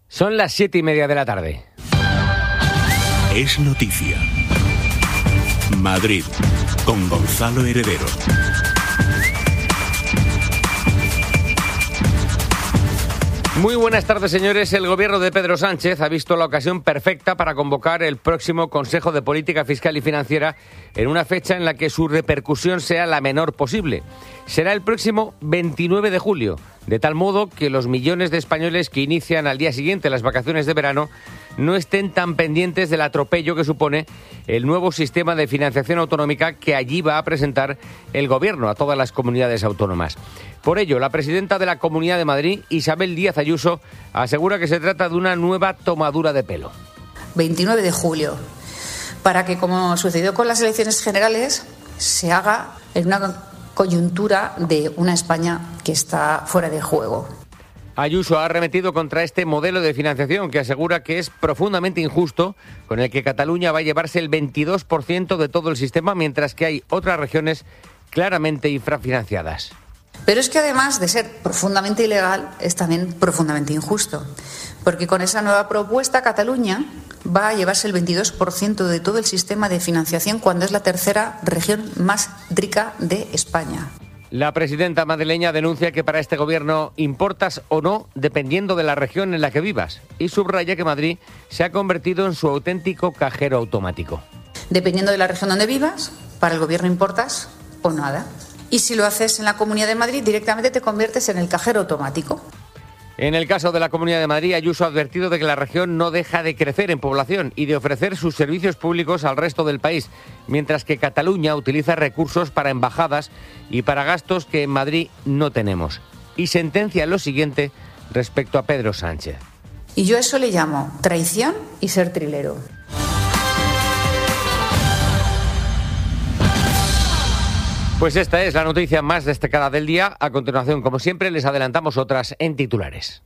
Son las 7:30 de la tarde. Es noticia. Madrid, con Gonzalo Heredero. Muy buenas tardes, señores. El gobierno de Pedro Sánchez ha visto la ocasión perfecta para convocar el próximo Consejo de Política Fiscal y Financiera en una fecha en la que su repercusión sea la menor posible. Será el próximo 29 de julio, de tal modo que los millones de españoles que inician al día siguiente las vacaciones de verano no estén tan pendientes del atropello que supone el nuevo sistema de financiación autonómica que allí va a presentar el Gobierno a todas las comunidades autónomas. Por ello, la presidenta de la Comunidad de Madrid, Isabel Díaz Ayuso, asegura que se trata de una nueva tomadura de pelo. 29 de julio, para que, como sucedió con las elecciones generales, se haga en una coyuntura de una España que está fuera de juego. Ayuso ha arremetido contra este modelo de financiación que asegura que es profundamente injusto, con el que Cataluña va a llevarse el 22% de todo el sistema, mientras que hay otras regiones claramente infrafinanciadas. Pero es que además de ser profundamente ilegal, es también profundamente injusto, porque con esa nueva propuesta Cataluña va a llevarse el 22% de todo el sistema de financiación cuando es la tercera región más rica de España. La presidenta madrileña denuncia que para este gobierno importas o no dependiendo de la región en la que vivas y subraya que Madrid se ha convertido en su auténtico cajero automático. Dependiendo de la región donde vivas, para el gobierno importas o nada. Y si lo haces en la Comunidad de Madrid, directamente te conviertes en el cajero automático. En el caso de la Comunidad de Madrid, Ayuso ha advertido de que la región no deja de crecer en población y de ofrecer sus servicios públicos al resto del país, mientras que Cataluña utiliza recursos para embajadas y para gastos que en Madrid no tenemos. Y sentencia lo siguiente respecto a Pedro Sánchez. Y yo a eso le llamo traición y ser trilero. Pues esta es la noticia más destacada del día. A continuación, como siempre, les adelantamos otras en titulares.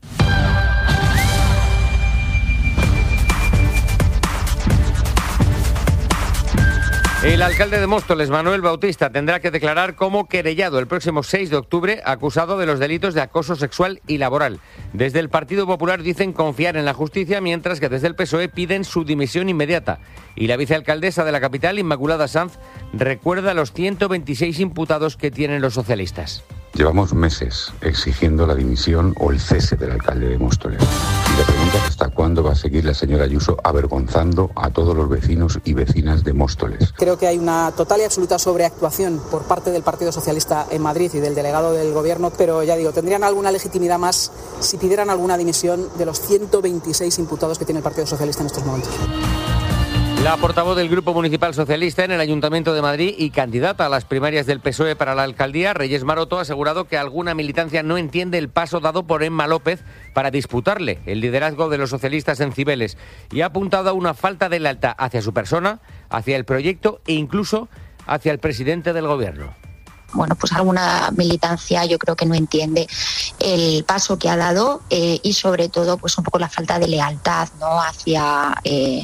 El alcalde de Móstoles, Manuel Bautista, tendrá que declarar como querellado el próximo 6 de octubre, acusado de los delitos de acoso sexual y laboral. Desde el Partido Popular dicen confiar en la justicia, mientras que desde el PSOE piden su dimisión inmediata. Y la vicealcaldesa de la capital, Inmaculada Sanz, recuerda los 126 imputados que tienen los socialistas. Llevamos meses exigiendo la dimisión o el cese del alcalde de Móstoles. Y la pregunta es hasta cuándo va a seguir la señora Ayuso avergonzando a todos los vecinos y vecinas de Móstoles. Creo que hay una total y absoluta sobreactuación por parte del Partido Socialista en Madrid y del delegado del Gobierno, pero ya digo, tendrían alguna legitimidad más si pidieran alguna dimisión de los 126 imputados que tiene el Partido Socialista en estos momentos. La portavoz del Grupo Municipal Socialista en el Ayuntamiento de Madrid y candidata a las primarias del PSOE para la alcaldía, Reyes Maroto, ha asegurado que alguna militancia no entiende el paso dado por Emma López para disputarle el liderazgo de los socialistas en Cibeles y ha apuntado a una falta de lealtad hacia su persona, hacia el proyecto e incluso hacia el presidente del Gobierno. Bueno, pues alguna militancia yo creo que no entiende el paso que ha dado y sobre todo pues un poco la falta de lealtad, ¿no? hacia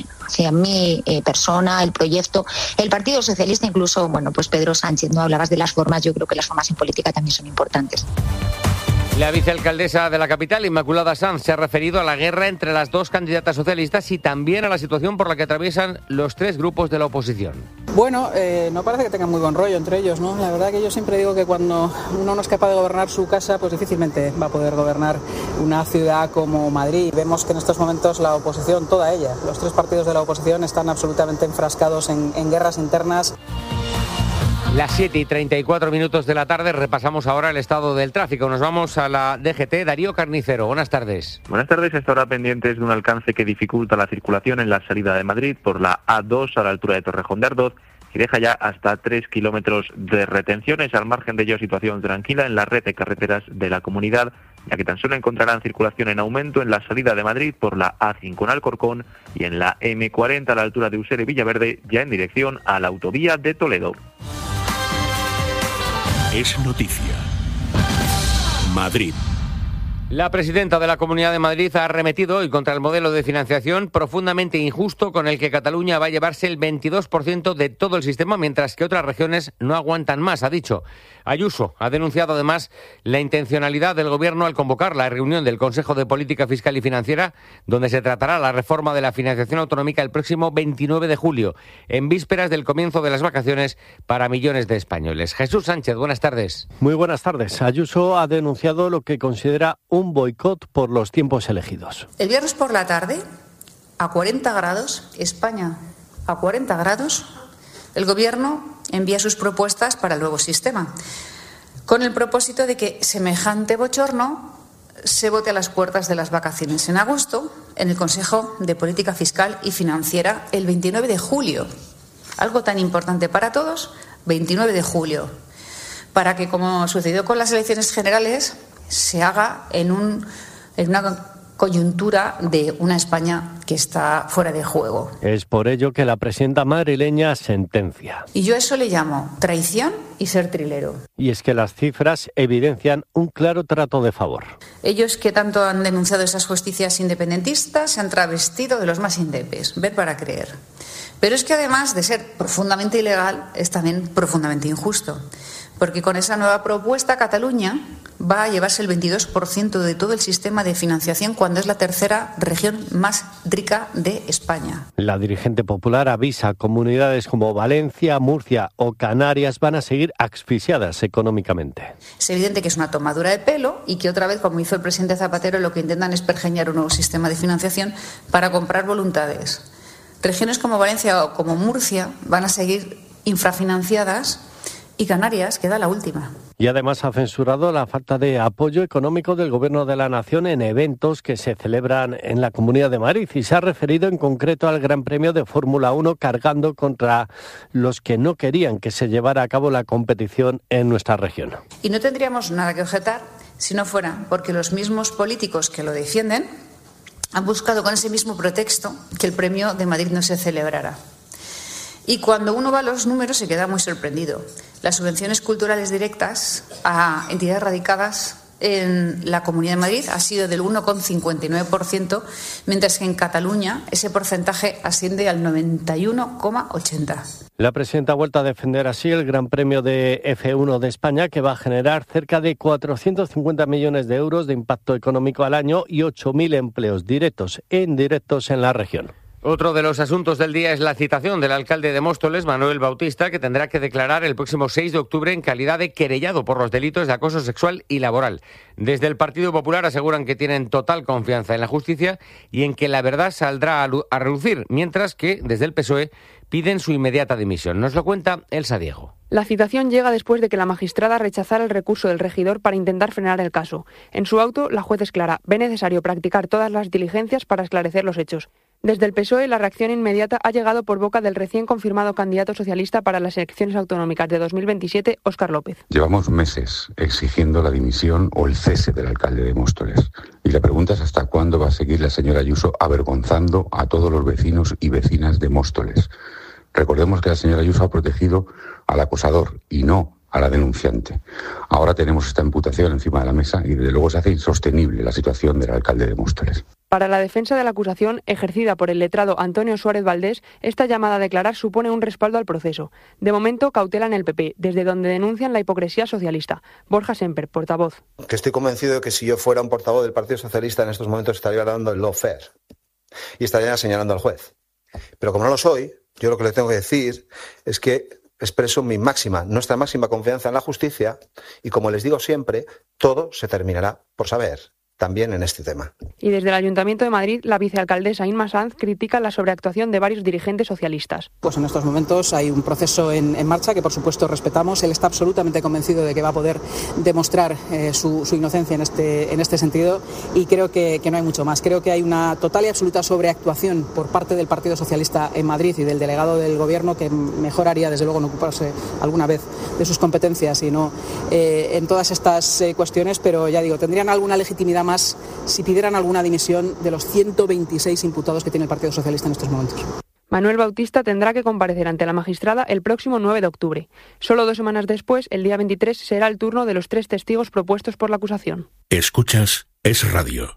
mi persona, el proyecto, el Partido Socialista, incluso, bueno, pues Pedro Sánchez, ¿no? Hablabas de las formas, yo creo que las formas en política también son importantes. La vicealcaldesa de la capital, Inmaculada Sanz, se ha referido a la guerra entre las dos candidatas socialistas y también a la situación por la que atraviesan los tres grupos de la oposición. Bueno, no parece que tengan muy buen rollo entre ellos, ¿no? La verdad que yo siempre digo que cuando uno no es capaz de gobernar su casa, pues difícilmente va a poder gobernar una ciudad como Madrid. Vemos que en estos momentos la oposición, toda ella, los tres partidos de la oposición están absolutamente enfrascados en guerras internas. Las 7:34 de la tarde, repasamos ahora el estado del tráfico. Nos vamos a la DGT. Darío Carnicero, buenas tardes. Buenas tardes. Hasta ahora pendientes de un alcance que dificulta la circulación en la salida de Madrid por la A2 a la altura de Torrejón de Ardoz y deja ya hasta 3 kilómetros de retenciones. Al margen de ello, situación tranquila en la red de carreteras de la comunidad, ya que tan solo encontrarán circulación en aumento en la salida de Madrid por la A5 en Alcorcón y en la M40 a la altura de Usera y Villaverde, ya en dirección a la autovía de Toledo. Es noticia. Madrid. La presidenta de la Comunidad de Madrid ha arremetido hoy contra el modelo de financiación profundamente injusto con el que Cataluña va a llevarse el 22% de todo el sistema, mientras que otras regiones no aguantan más, ha dicho. Ayuso ha denunciado además la intencionalidad del Gobierno al convocar la reunión del Consejo de Política Fiscal y Financiera, donde se tratará la reforma de la financiación autonómica el próximo 29 de julio, en vísperas del comienzo de las vacaciones para millones de españoles. Jesús Sánchez, buenas tardes. Muy buenas tardes. Ayuso ha denunciado lo que considera un boicot por los tiempos elegidos. El viernes por la tarde, a 40 grados, España a 40 grados, el Gobierno envía sus propuestas para el nuevo sistema, con el propósito de que semejante bochorno se vote a las puertas de las vacaciones en agosto en el Consejo de Política Fiscal y Financiera el 29 de julio. Algo tan importante para todos, 29 de julio, para que, como sucedió con las elecciones generales, se haga en una coyuntura de una España que está fuera de juego. Es por ello que la presidenta madrileña sentencia. Y yo a eso le llamo traición y ser trilero. Y es que las cifras evidencian un claro trato de favor. Ellos que tanto han denunciado esas justicias independentistas se han travestido de los más indepes. Ver para creer. Pero es que además de ser profundamente ilegal, es también profundamente injusto. Porque con esa nueva propuesta Cataluña va a llevarse el 22% de todo el sistema de financiación cuando es la tercera región más rica de España. La dirigente popular avisa: comunidades como Valencia, Murcia o Canarias van a seguir asfixiadas económicamente. Es evidente que es una tomadura de pelo y que otra vez, como hizo el presidente Zapatero, lo que intentan es pergeñar un nuevo sistema de financiación para comprar voluntades. Regiones como Valencia o como Murcia van a seguir infrafinanciadas y Canarias queda la última. Y además ha censurado la falta de apoyo económico del Gobierno de la Nación en eventos que se celebran en la Comunidad de Madrid y se ha referido en concreto al Gran Premio de Fórmula 1, cargando contra los que no querían que se llevara a cabo la competición en nuestra región. Y no tendríamos nada que objetar si no fuera porque los mismos políticos que lo defienden han buscado con ese mismo pretexto que el Premio de Madrid no se celebrara. Y cuando uno va a los números se queda muy sorprendido. Las subvenciones culturales directas a entidades radicadas en la Comunidad de Madrid ha sido del 1,59%, mientras que en Cataluña ese porcentaje asciende al 91,80%. La presidenta ha vuelto a defender así el Gran Premio de F1 de España, que va a generar cerca de 450 millones de euros de impacto económico al año y 8.000 empleos directos e indirectos en la región. Otro de los asuntos del día es la citación del alcalde de Móstoles, Manuel Bautista, que tendrá que declarar el próximo 6 de octubre en calidad de querellado por los delitos de acoso sexual y laboral. Desde el Partido Popular aseguran que tienen total confianza en la justicia y en que la verdad saldrá a relucir, mientras que desde el PSOE piden su inmediata dimisión. Nos lo cuenta Elsa Diego. La citación llega después de que la magistrada rechazara el recurso del regidor para intentar frenar el caso. En su auto, la juez es clara: ve necesario practicar todas las diligencias para esclarecer los hechos. Desde el PSOE, la reacción inmediata ha llegado por boca del recién confirmado candidato socialista para las elecciones autonómicas de 2027, Óscar López. Llevamos meses exigiendo la dimisión o el cese del alcalde de Móstoles. Y la pregunta es: ¿hasta cuándo va a seguir la señora Ayuso avergonzando a todos los vecinos y vecinas de Móstoles? Recordemos que la señora Ayuso ha protegido al acosador y no a la denunciante. Ahora tenemos esta imputación encima de la mesa y desde luego se hace insostenible la situación del alcalde de Móstoles. Para la defensa de la acusación ejercida por el letrado Antonio Suárez Valdés, esta llamada a declarar supone un respaldo al proceso. De momento cautelan el PP, desde donde denuncian la hipocresía socialista. Borja Semper, portavoz. Que estoy convencido de que si yo fuera un portavoz del Partido Socialista en estos momentos estaría dando el lawfare y estaría señalando al juez. Pero como no lo soy, yo lo que le tengo que decir es que expreso nuestra máxima confianza en la justicia y, como les digo siempre, todo se terminará por saber, también en este tema. Y desde el Ayuntamiento de Madrid, la vicealcaldesa Inma Sanz critica la sobreactuación de varios dirigentes socialistas. Pues en estos momentos hay un proceso en marcha que por supuesto respetamos. Él está absolutamente convencido de que va a poder demostrar su inocencia en este sentido y creo que no hay mucho más. Creo que hay una total y absoluta sobreactuación por parte del Partido Socialista en Madrid y del delegado del Gobierno, que mejor haría desde luego no ocuparse alguna vez de sus competencias y no en todas estas cuestiones, pero ya digo, tendrían alguna legitimidad más si pidieran alguna dimisión de los 126 imputados que tiene el Partido Socialista en estos momentos. Manuel Bautista tendrá que comparecer ante la magistrada el próximo 9 de octubre. Solo 2 semanas después, el día 23, será el turno de los 3 testigos propuestos por la acusación. Escuchas Es Radio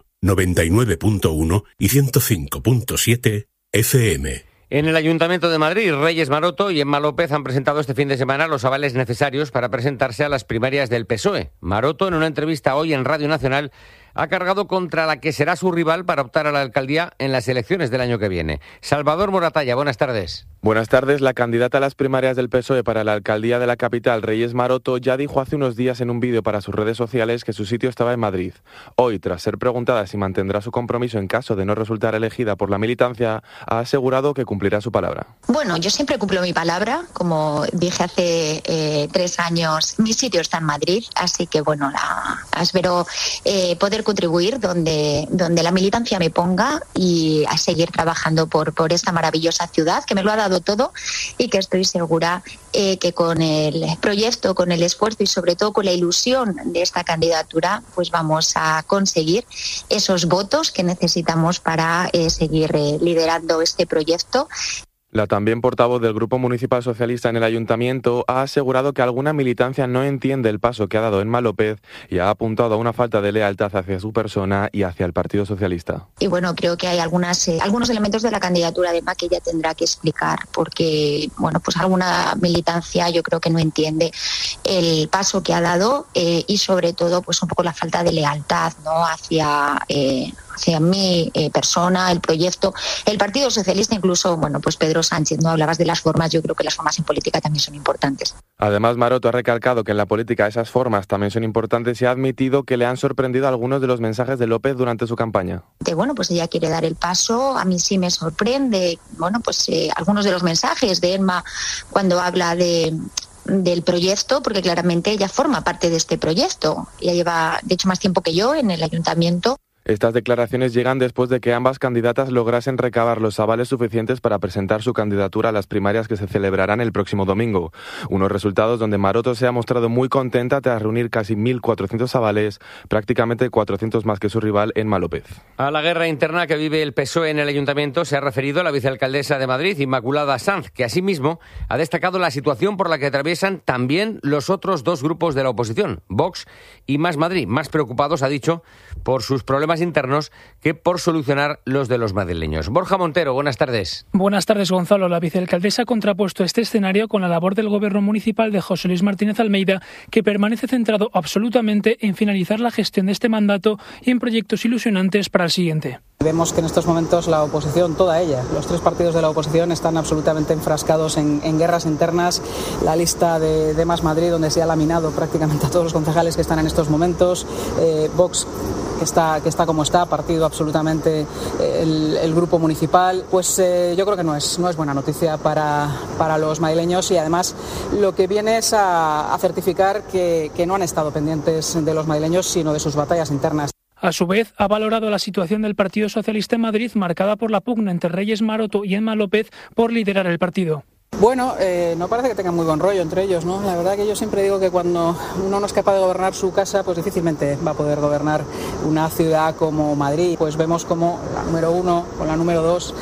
99.1 y 105.7 FM. En el Ayuntamiento de Madrid, Reyes Maroto y Emma López han presentado este fin de semana los avales necesarios para presentarse a las primarias del PSOE. Maroto, en una entrevista hoy en Radio Nacional, ha cargado contra la que será su rival para optar a la alcaldía en las elecciones del año que viene. Salvador Moratalla, buenas tardes. Buenas tardes. La candidata a las primarias del PSOE para la alcaldía de la capital, Reyes Maroto, ya dijo hace unos días en un vídeo para sus redes sociales que su sitio estaba en Madrid. Hoy, tras ser preguntada si mantendrá su compromiso en caso de no resultar elegida por la militancia, ha asegurado que cumplirá su palabra. Bueno, yo siempre cumplo mi palabra. Como dije hace 3 años, mi sitio está en Madrid, así que bueno, espero poder contribuir donde la militancia me ponga y a seguir trabajando por esta maravillosa ciudad que me lo ha dado todo y que estoy segura que con el proyecto, con el esfuerzo y sobre todo con la ilusión de esta candidatura, pues vamos a conseguir esos votos que necesitamos para seguir liderando este proyecto. La también portavoz del Grupo Municipal Socialista en el Ayuntamiento ha asegurado que alguna militancia no entiende el paso que ha dado Emma López y ha apuntado a una falta de lealtad hacia su persona y hacia el Partido Socialista. Y bueno, creo que hay algunos elementos de la candidatura de Emma que ella tendrá que explicar, porque bueno, pues alguna militancia yo creo que no entiende el paso que ha dado y sobre todo pues un poco la falta de lealtad, ¿no?, hacia mi persona, el proyecto, el Partido Socialista, incluso, bueno, pues Pedro Sánchez, no hablabas de las formas, yo creo que las formas en política también son importantes. Además, Maroto ha recalcado que en la política esas formas también son importantes y ha admitido que le han sorprendido algunos de los mensajes de López durante su campaña. Bueno, pues ella quiere dar el paso, a mí sí me sorprende, bueno, pues algunos de los mensajes de Emma cuando habla del proyecto, porque claramente ella forma parte de este proyecto. Ella lleva, de hecho, más tiempo que yo en el ayuntamiento. Estas declaraciones llegan después de que ambas candidatas lograsen recabar los avales suficientes para presentar su candidatura a las primarias que se celebrarán el próximo domingo. Unos resultados donde Maroto se ha mostrado muy contenta tras reunir casi 1.400 avales, prácticamente 400 más que su rival, Emma López. A la guerra interna que vive el PSOE en el Ayuntamiento se ha referido la vicealcaldesa de Madrid, Inmaculada Sanz, que asimismo ha destacado la situación por la que atraviesan también los otros 2 grupos de la oposición, Vox y Más Madrid, más preocupados, ha dicho, por sus problemas internos que por solucionar los de los madrileños. Borja Montero, buenas tardes. Buenas tardes, Gonzalo. La vicealcaldesa ha contrapuesto este escenario con la labor del gobierno municipal de José Luis Martínez Almeida, que permanece centrado absolutamente en finalizar la gestión de este mandato y en proyectos ilusionantes para el siguiente. Vemos que en estos momentos la oposición, toda ella, los 3 partidos de la oposición están absolutamente enfrascados en guerras internas. La lista de Más Madrid, donde se ha laminado prácticamente a todos los concejales que están en estos momentos. Vox, que está como está, partido absolutamente el grupo municipal. Pues yo creo que no es buena noticia para los madrileños y además lo que viene es a certificar que no han estado pendientes de los madrileños, sino de sus batallas internas. A su vez, ha valorado la situación del Partido Socialista en Madrid, marcada por la pugna entre Reyes Maroto y Emma López por liderar el partido. Bueno, no parece que tengan muy buen rollo entre ellos, ¿no? La verdad que yo siempre digo que cuando uno no es capaz de gobernar su casa, pues difícilmente va a poder gobernar una ciudad como Madrid. Pues vemos como la número 1 con la número 2,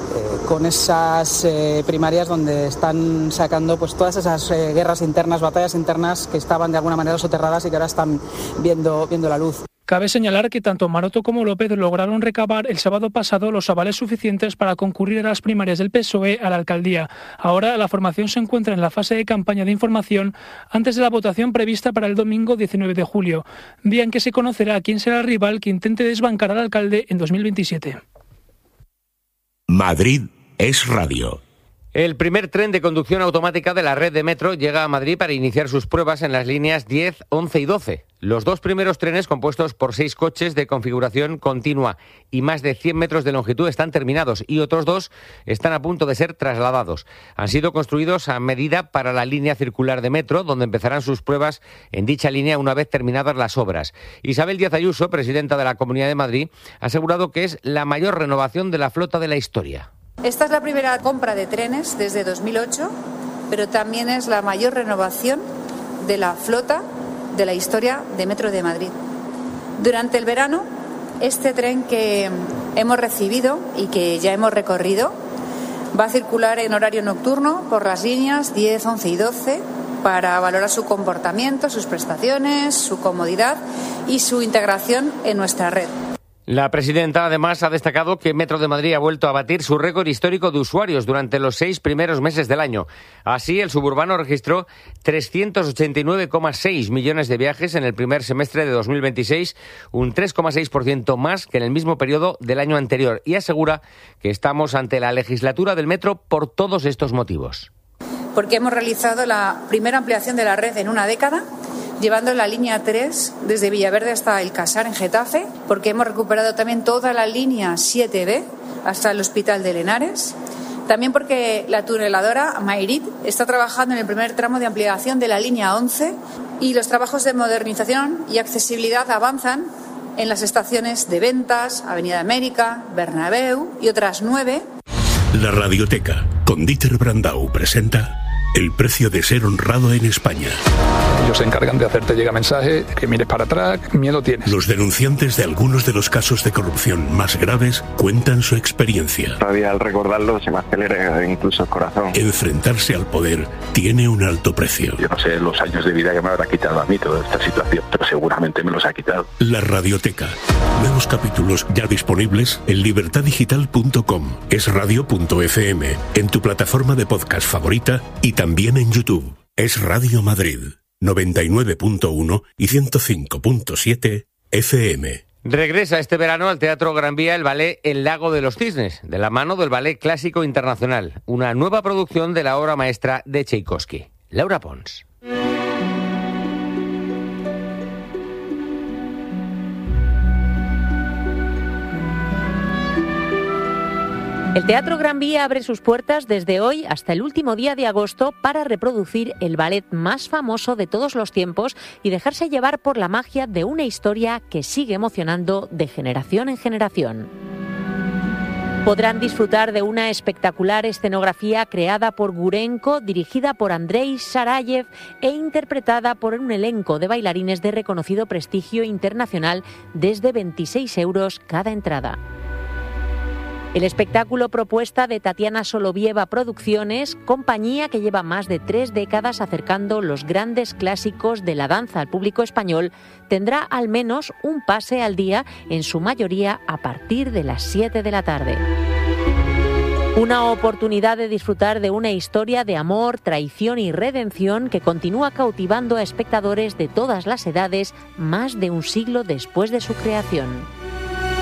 con esas primarias donde están sacando pues todas esas guerras internas, batallas internas que estaban de alguna manera soterradas y que ahora están viendo la luz. Cabe señalar que tanto Maroto como López lograron recabar el sábado pasado los avales suficientes para concurrir a las primarias del PSOE a la alcaldía. Ahora la formación se encuentra en la fase de campaña de información antes de la votación prevista para el domingo 19 de julio, día en que se conocerá quién será el rival que intente desbancar al alcalde en 2027. Madrid es Radio. El primer tren de conducción automática de la red de metro llega a Madrid para iniciar sus pruebas en las líneas 10, 11 y 12. Los 2 primeros trenes, compuestos por 6 coches de configuración continua y más de 100 metros de longitud, están terminados y otros 2 están a punto de ser trasladados. Han sido construidos a medida para la línea circular de metro, donde empezarán sus pruebas en dicha línea una vez terminadas las obras. Isabel Díaz Ayuso, presidenta de la Comunidad de Madrid, ha asegurado que es la mayor renovación de la flota de la historia. Esta es la primera compra de trenes desde 2008, pero también es la mayor renovación de la flota de la historia de Metro de Madrid. Durante el verano, este tren que hemos recibido y que ya hemos recorrido va a circular en horario nocturno por las líneas 10, 11 y 12 para valorar su comportamiento, sus prestaciones, su comodidad y su integración en nuestra red. La presidenta, además, ha destacado que Metro de Madrid ha vuelto a batir su récord histórico de usuarios durante los 6 primeros meses del año. Así, el suburbano registró 389,6 millones de viajes en el primer semestre de 2026, un 3,6% más que en el mismo periodo del año anterior, y asegura que estamos ante la legislatura del metro por todos estos motivos. Porque hemos realizado la primera ampliación de la red en una década, llevando la línea 3 desde Villaverde hasta El Casar en Getafe, porque hemos recuperado también toda la línea 7B hasta el Hospital de Lenares. También porque la tuneladora Mairit está trabajando en el primer tramo de ampliación de la línea 11 y los trabajos de modernización y accesibilidad avanzan en las estaciones de Ventas, Avenida América, Bernabéu y otras 9. La Radioteca, con Dieter Brandau, presenta El precio de ser honrado en España. Ellos se encargan de hacerte llegar mensaje, que mires para atrás, miedo tienes. Los denunciantes de algunos de los casos de corrupción más graves cuentan su experiencia. Todavía al recordarlo se me acelera incluso el corazón. Enfrentarse al poder tiene un alto precio. Yo no sé los años de vida que me habrá quitado a mí toda esta situación, pero seguramente me los ha quitado. La Radioteca. Nuevos capítulos ya disponibles en libertadigital.com, esradio.fm, en tu plataforma de podcast favorita y también en YouTube. Es Radio Madrid, 99.1 y 105.7 FM. Regresa este verano al Teatro Gran Vía el ballet El Lago de los Cisnes, de la mano del Ballet Clásico Internacional, una nueva producción de la obra maestra de Tchaikovsky. Laura Pons. El Teatro Gran Vía abre sus puertas desde hoy hasta el último día de agosto para reproducir el ballet más famoso de todos los tiempos y dejarse llevar por la magia de una historia que sigue emocionando de generación en generación. Podrán disfrutar de una espectacular escenografía creada por Gurenko, dirigida por Andrei Sarayev e interpretada por un elenco de bailarines de reconocido prestigio internacional desde 26 euros cada entrada. El espectáculo, propuesta de Tatiana Solovieva Producciones, compañía que lleva más de 3 décadas acercando los grandes clásicos de la danza al público español, tendrá al menos un pase al día, en su mayoría a partir de las 7 de la tarde. Una oportunidad de disfrutar de una historia de amor, traición y redención que continúa cautivando a espectadores de todas las edades más de un siglo después de su creación.